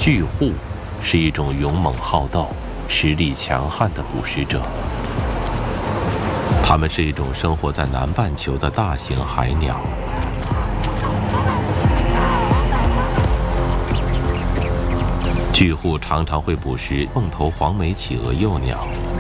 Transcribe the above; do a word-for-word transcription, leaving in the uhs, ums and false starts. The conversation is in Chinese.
巨户是一种勇猛好斗、实力强悍的捕食者。它们是一种生活在南半球的大型海鸟。巨户常常会捕食凤头黄眉企鹅幼鸟。